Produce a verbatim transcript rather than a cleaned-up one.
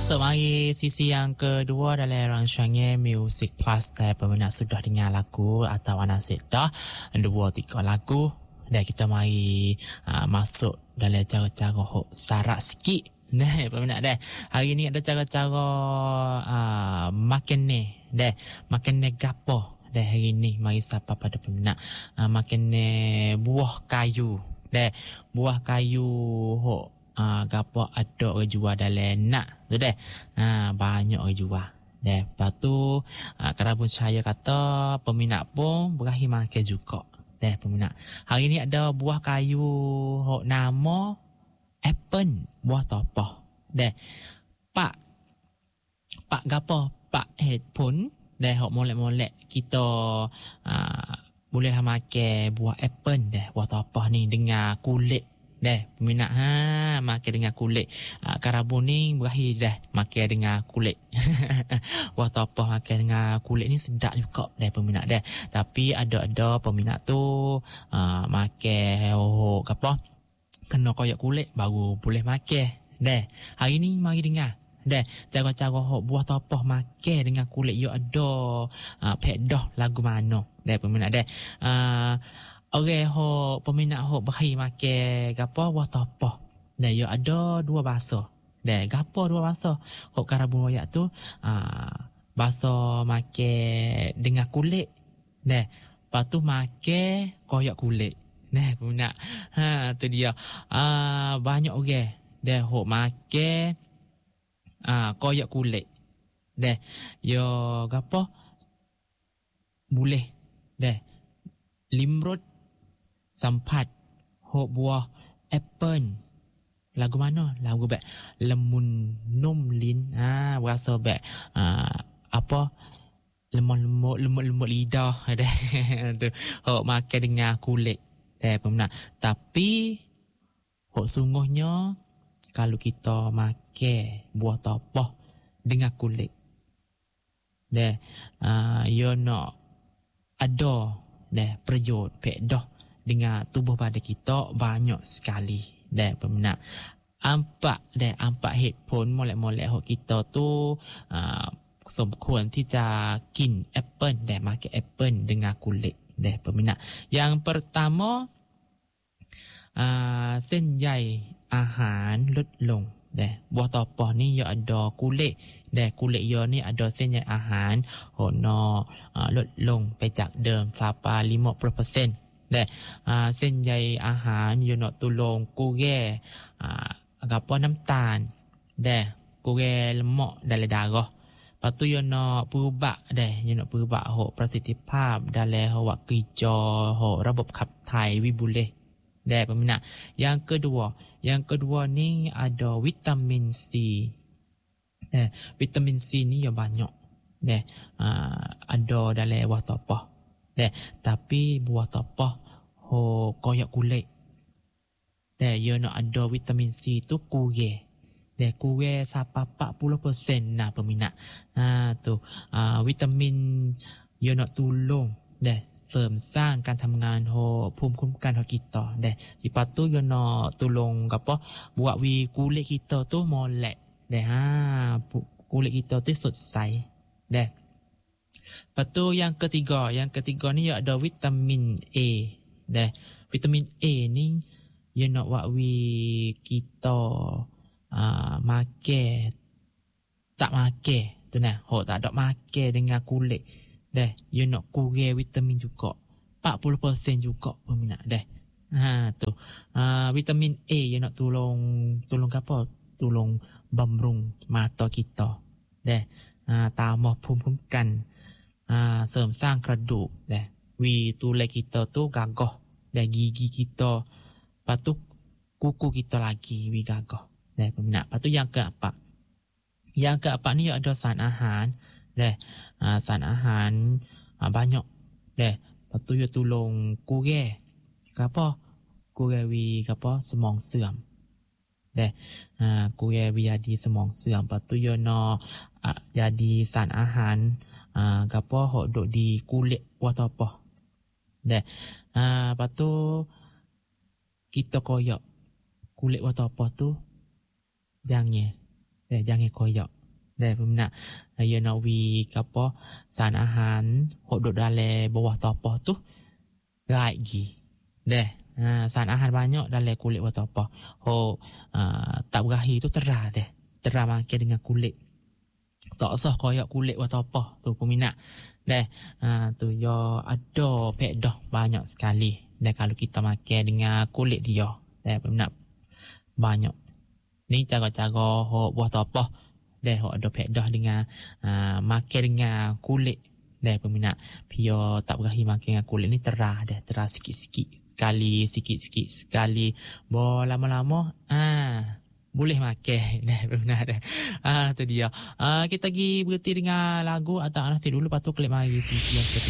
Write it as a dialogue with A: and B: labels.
A: Masuk mari sisi yang kedua dalam rancangan Music Plus. Dan peminat sudah dengar lagu atau anda sudah dua tiga lagu. Dan kita mari uh, masuk dalam cara-cara hok syarat sikit. Nah, peminat dah. Hari ni ada cara-cara uh, makan ni. Dah, makan ni gapo. Dah hari ni mari sapa pada peminat uh, makan ni buah kayu. Dah, buah kayu hok Ah, uh, gapo ada orang jual dalam nak tu deh. Ha, banyak orang jual. Deh, lepas tu uh, kerana saya kata peminat pun berakhir makan juga. Deh, peminat. Hari ni ada buah kayu hok nama apple, buah topoh. Deh. Pak Pak gapo? Pak headphone. Deh, hok molek-molek kita uh, bolehlah makan buah apple deh, buah topoh ni dengan kulit. Dah, peminat ha makan dengan kulit. Ha, karabu ni berakhir dah makan dengan kulit. Wah topoh makan dengan kulit ni sedap juga dah peminat dah. Tapi ada-ada peminat tu uh, makan oh apa? Kena koyak kulit baru boleh makan. Dah, hari ni mari dengar. Dah, cara-cara hok buah topoh makan dengan kulit yo ada uh, pedah lagu mana. Dah peminat dah. Uh, Orang hok peminat hok berakhir makan gapo buah topoh. Dan yo ada dua bahasa. Dan gapo dua bahasa? Hok karabun royak tu ah bahasa makan dengan kulit. Dan lepas tu makan koyak kulit. Nah, peminat. Ha tu dia. Ah banyak orang dah hok makan ah koyak kulit. Dan yo gapo boleh. Dah limrod sampat hok buah apple. Lagu mana? Lagu bek lemun nom lin. Ah, berasa bek ah, apa? Lemut-lemut lemut-lemut lidah ada. Tu hok makan dengan kulit. Eh, peminat. Tapi hok sungguhnya kalau kita makan buah topoh dengan kulit. Deh, ah, yo nak ada deh perjod pedah dengan tubuh pada kita banyak sekali. Deh peminat. Ampak deh ampak headphone molek-molek hok kita tu uh, สมควรที่จะกินแอปเปิ้ล deh makan apple dengan kulit. Deh peminat. Yang pertama uh, เส้นใยอาหารลดลง. Deh buah topoh ni yo ada kulit. Deh kulit yo ni ada เส้นใยอาหาร hono uh, ลดลงไปจากเดิม sampai lima puluh peratus. Deh uh, เส้นใยอาหาร yo nak tolong kurang uh, apa น้ำตาล Deh kurang lemak dalam darah. Lepas tu yo nak berubah deh yo nak berubah hok ประสิทธิภาพ dalam hok kerja hok ระบบขับถ่ายวิบุเล Deh peminat. Yang kedua, yang kedua ni ada vitamin C. Deh vitamin C ni yo banyak. Deh uh, ada dalam buah topoh. Deh tapi buah topoh ho koyak kulit. Deh yo nak ada vitamin C tu kurang. Deh kurang sampai empat puluh peratus nah peminat. Ha tu uh, vitamin yo nak tolong deh เสริมสร้างการทำงานโหภูมิคุ้มกันของkita. Deh lepas tu yo nak tolong apa buat wi kulit kita tu molek. Deh ha kulit kita tu สดใส. Deh lepas tu yang ketiga, yang ketiga ni ada vitamin A. Deh vitamin A ni yo nak buat wi kita uh, makan tak makan tu nah, ho tak ada makan dengan kulit. Deh you nak kurang vitamin juga empat puluh peratus juga peminat. Deh ha tu uh, vitamin A you nak tolong tolong apa tolong bamrung mata kita. Deh uh, tambah ภูมิคุ้มกัน uh, เสริมสร้างกระดูก Deh wi tulang kita tu gagah. Deh gigi kita patu kuku kita lagi wi gagah. Deh peminat. Patu yang keempat, yang keempat ni ada sarahanอาหาร Deh uh, สารอาหาร uh, banyak. Deh lepas tu you tolong kurang apa kurang wi apa สมองเสื่อม Deh uh, kurang wi jadi สมองเสื่อม lepas tu you nak uh, jadi สารอาหาร uh, apa hok duk di kulit buah topoh. Deh uh, lepas tu kita koyak kulit buah topoh tu jangan. Deh jangan koyak. Deh peminat ya nak wi apa san ahan hok duk dalam bawah topoh tu right gi. Deh ha, san ahan banyak dalam kulit bawah topoh. Hok uh, tak berahi tu terah deh. Terah makan dengan kulit. Tak usah koyak kulit bawah topoh tu peminat. Deh uh, tu ya ada pedah banyak sekali. Deh kalau kita makan dengan kulit dia. Deh peminat banyak. Ni cara-cara hok buah topoh. Deh hok ada pedah dengan uh, makan dengan kulit. Deh peminat pio tak berahi makan dengan kulit ni terah deh, terah sikit-sikit sekali, sikit-sikit sekali. Bo lama-lama ah boleh makan. Deh peminat deh. Ah tu dia. Ah kita pergi berhenti dengan lagu atau nanti dulu lepas tu klik mari sisi yang